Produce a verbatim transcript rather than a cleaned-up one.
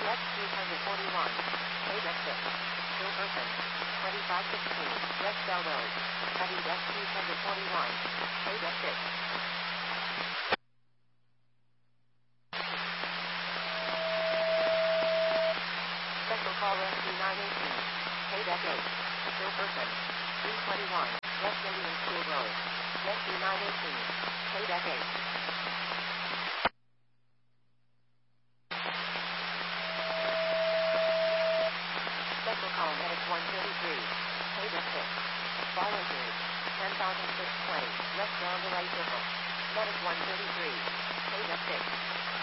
West two forty-one, Paid exit. Silverton, twenty-five sixteen, West Bell Road. Heavy West two forty-one, Paid exit. Special call rescue nine eighteen, Paid exit. Silverton, three twenty-one, West Indian School Road. Rescue nine eighteen, Paid exit. Special call medic one thirty-three, Paid exit. Volunteers, ten thousand six hundred twenty, West Round the Right Circle. Medic one thirty-three, Paid exit.